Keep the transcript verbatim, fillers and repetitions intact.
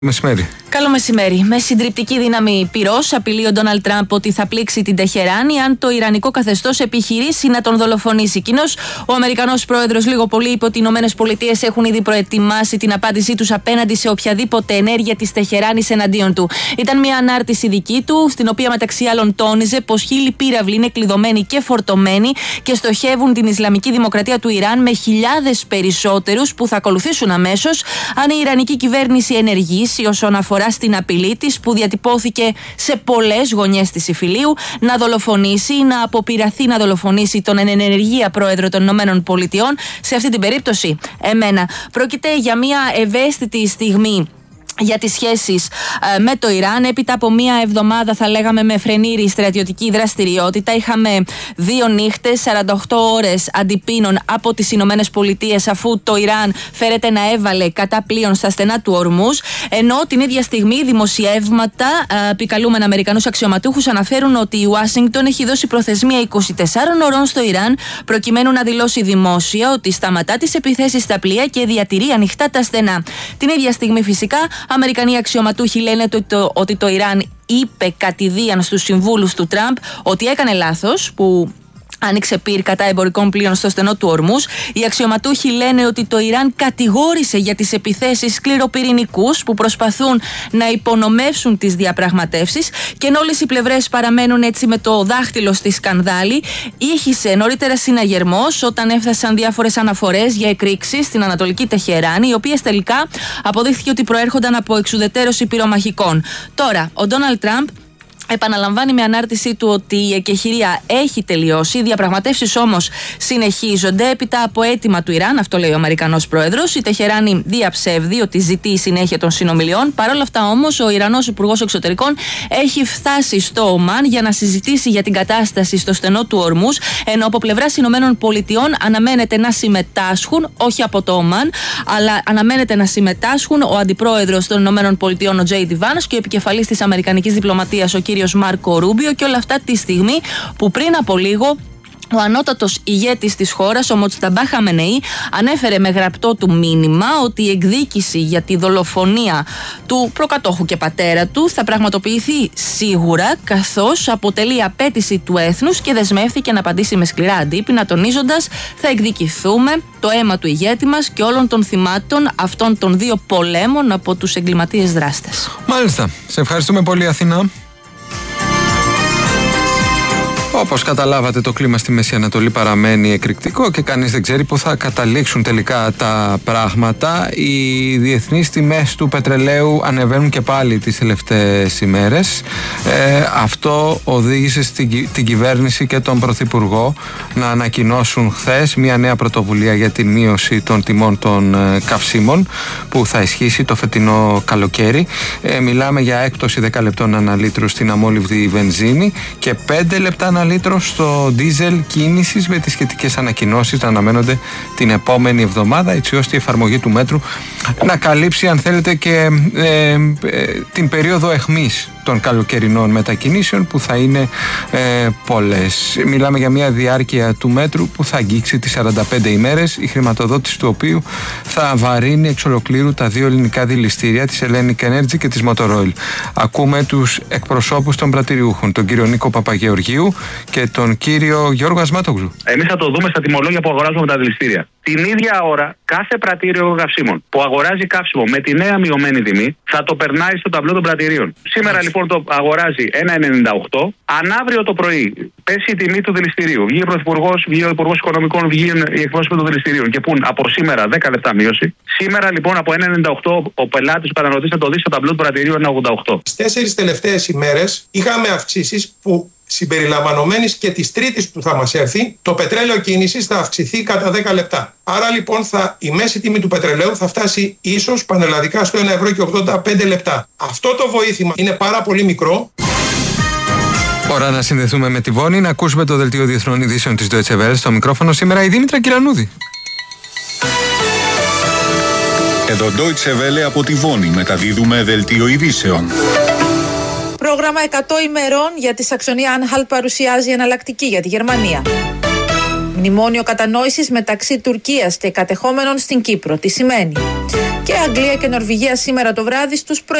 Μεσημέρι. Καλό μεσημέρι. Με συντριπτική δύναμη πυρός απειλεί ο Ντόναλντ Τραμπ ότι θα πλήξει την Τεχεράνη αν το ιρανικό καθεστώς επιχειρήσει να τον δολοφονήσει. Κοινώς, ο Αμερικανός πρόεδρος λίγο πολύ είπε ότι οι Ηνωμένες Πολιτείες έχουν ήδη προετοιμάσει την απάντησή τους απέναντι σε οποιαδήποτε ενέργεια της Τεχεράνης εναντίον του. Ήταν μια ανάρτηση δική του, στην οποία μεταξύ άλλων τόνιζε πως χίλιοι πύραυλοι είναι κλειδωμένοι και φορτωμένοι και στοχεύουν την Ισλαμική Δημοκρατία του Ιράν με χιλιάδες περισσότερους που θα ακολουθήσουν αμέσως αν η Ιρανική κυβέρνηση ενεργήσει όσον αφορά στην απειλή της που διατυπώθηκε σε πολλές γωνιές της Ιφιλίου να δολοφονήσει ή να αποπειραθεί να δολοφονήσει τον εν ενεργεία πρόεδρο των Ηνωμένων Πολιτειών, σε αυτή την περίπτωση εμένα. Πρόκειται για μια ευαίσθητη στιγμή για τις σχέσεις ε, με το Ιράν. Έπειτα από μία εβδομάδα, θα λέγαμε, με φρενήρη στρατιωτική δραστηριότητα, είχαμε δύο νύχτες, σαράντα οκτώ ώρες αντιπίνων από τις Ηνωμένες Πολιτείες, αφού το Ιράν φέρεται να έβαλε κατά πλοίον στα στενά του Ορμούζ, ενώ την ίδια στιγμή δημοσιεύματα ε, επικαλούμενα Αμερικανούς αξιωματούχους αναφέρουν ότι η Ουάσιγκτον έχει δώσει προθεσμία είκοσι τεσσάρων ωρών στο Ιράν προκειμένου να δηλώσει δημόσια ότι σταματά τις επιθέσεις στα πλοία και διατηρεί ανοιχτά τα στενά. Την ίδια στιγμή, φυσικά, Αμερικανοί αξιωματούχοι λένε ότι το, ότι το Ιράν είπε κατηδίαν στους συμβούλους του Τραμπ ότι έκανε λάθος που άνοιξε πυρ κατά εμπορικών πλοίων στο στενό του Ορμούζ. Οι αξιωματούχοι λένε ότι το Ιράν κατηγόρησε για τις επιθέσεις σκληροπυρηνικούς που προσπαθούν να υπονομεύσουν τις διαπραγματεύσεις, και ενώ όλες οι πλευρές παραμένουν έτσι με το δάχτυλο στη σκανδάλη, ήχησε νωρίτερα συναγερμός όταν έφτασαν διάφορες αναφορές για εκρήξεις στην Ανατολική Τεχεράνη, οι οποίες τελικά αποδείχθηκε ότι προέρχονταν από εξουδετερώση πυρομαχικών. Τώρα, ο Ντόναλντ Τραμπ επαναλαμβάνει με ανάρτησή του ότι η εκεχηρία έχει τελειώσει. Οι διαπραγματεύσεις όμως συνεχίζονται έπειτα από αίτημα του Ιράν, αυτό λέει ο Αμερικανός πρόεδρος. Η Τεχεράνη διαψεύδει ότι ζητεί συνέχεια των συνομιλιών. Παρ' όλα αυτά όμως, ο Ιρανός Υπουργός Εξωτερικών έχει φτάσει στο Ομάν για να συζητήσει για την κατάσταση στο στενό του Ορμούζ, ενώ από πλευράς Ηνωμένων Πολιτειών αναμένεται να συμμετάσχουν, όχι από το Ομάν, αλλά αναμένεται να συμμετάσχουν ο αντιπρόεδρος των Ηνωμένων Πολιτειών, ο Τζέι Ντι Βάνς, και ο επικεφαλής της Αμερικανικής Διπλωματίας, ο κύριος Μάρκο Ρούμπιο, και όλα αυτά τη στιγμή που πριν από λίγο ο ανώτατος ηγέτης της χώρας, ο Μοτσταμπά Χαμενεή, ανέφερε με γραπτό του μήνυμα ότι η εκδίκηση για τη δολοφονία του προκατόχου και πατέρα του θα πραγματοποιηθεί σίγουρα, καθώς αποτελεί απέτηση του έθνους, και δεσμεύθηκε να απαντήσει με σκληρά αντίπεινα, τονίζοντας: θα εκδικηθούμε το αίμα του ηγέτη μας και όλων των θυμάτων αυτών των δύο πολέμων από τους εγκληματίες δράστες. Μάλιστα. Σε ευχαριστούμε πολύ, Αθηνά. Όπως καταλάβατε, το κλίμα στη Μέση Ανατολή παραμένει εκρηκτικό και κανείς δεν ξέρει πού θα καταλήξουν τελικά τα πράγματα. Οι διεθνείς τιμές του πετρελαίου ανεβαίνουν και πάλι τις τελευταίες ημέρες. Ε, αυτό οδήγησε στην, την κυβέρνηση και τον Πρωθυπουργό να ανακοινώσουν χθες μια νέα πρωτοβουλία για τη μείωση των τιμών των ε, καυσίμων που θα ισχύσει το φετινό καλοκαίρι. Ε, μιλάμε για έκπτωση δέκα λεπτών ανά λίτρο στην αμόλυβδη βενζίνη και πέντε λεπτά ανά λίτρο στο ντίζελ κίνησης, με τις σχετικές ανακοινώσεις να αναμένονται την επόμενη εβδομάδα, έτσι ώστε η εφαρμογή του μέτρου να καλύψει, αν θέλετε, και ε, ε, την περίοδο αιχμής των καλοκαιρινών μετακινήσεων, που θα είναι ε, πολλές. Μιλάμε για μια διάρκεια του μέτρου που θα αγγίξει τις σαράντα πέντε ημέρες, η χρηματοδότηση του οποίου θα βαρύνει εξ ολοκλήρου τα δύο ελληνικά δηληστήρια, της Hellenic Energy και της Motor Oil. Ακούμε τους εκπροσώπους των πρατηριούχων, τον κύριο Νίκο Παπαγεωργίου και τον κύριο Γιώργο Ασμάτογλου. Εμείς θα το δούμε στα τιμολόγια που αγοράζουμε τα δηληστήρια. Την ίδια ώρα, κάθε πρατήριο καυσίμων που αγοράζει καύσιμο με τη νέα μειωμένη τιμή θα το περνάει στο ταμπλό των πρατηρίων. Σήμερα λοιπόν το αγοράζει ένα ενενήντα οκτώ. Αν αύριο το πρωί πέσει η τιμή του δηληστηρίου, βγει ο Πρωθυπουργός, βγει ο Υπουργός Οικονομικών, βγει οι εκπρόσωποι των δηληστηρίων και πούν από σήμερα δέκα λεπτά μείωση, σήμερα λοιπόν από ένα ενενήντα οκτώ ο πελάτης, ο καταναλωτής, θα το δει στο ταμπλό του πρατηρίου ένα ογδόντα οκτώ. Στις τέσσερις τελευταίες ημέρες είχαμε αυξήσεις που, συμπεριλαμβανομένης και της τρίτης που θα μας έρθει, το πετρέλαιο κίνησης θα αυξηθεί κατά δέκα λεπτά. Άρα λοιπόν θα, η μέση τιμή του πετρελαίου θα φτάσει ίσως πανελλαδικά στο ένα ευρώ και ογδόντα πέντε λεπτά. Αυτό το βοήθημα είναι πάρα πολύ μικρό. Ώρα να συνδεθούμε με τη Βόνη, να ακούσουμε το δελτίο διεθνών ειδήσεων της Deutsche Welle. Στο μικρόφωνο σήμερα η Δήμητρα Κυρανούδη. Εδώ Deutsche Welle από τη Βόνη, μεταδίδουμε δελτίο ειδήσεων. Πρόγραμμα εκατό ημερών για τη Σαξονία Άνχαλτ παρουσιάζει εναλλακτική για τη Γερμανία. Μνημόνιο κατανόησης μεταξύ Τουρκίας και κατεχόμενων στην Κύπρο. Τι σημαίνει? Και Αγγλία και Νορβηγία σήμερα το βράδυ στους